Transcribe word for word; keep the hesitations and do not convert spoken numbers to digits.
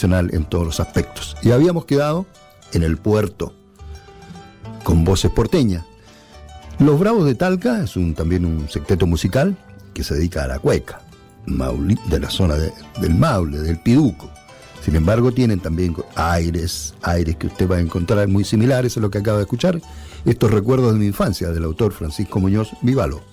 tradicional en todos los aspectos. Y habíamos quedado en el puerto, con voces porteñas. Los Bravos de Talca es un, también un secteto musical que se dedica a la cueca, Maule, de la zona de, del Maule, del Piduco. Sin embargo, tienen también aires, aires que usted va a encontrar muy similares a lo que acaba de escuchar. Estos recuerdos de mi infancia, del autor Francisco Muñoz Vivalo.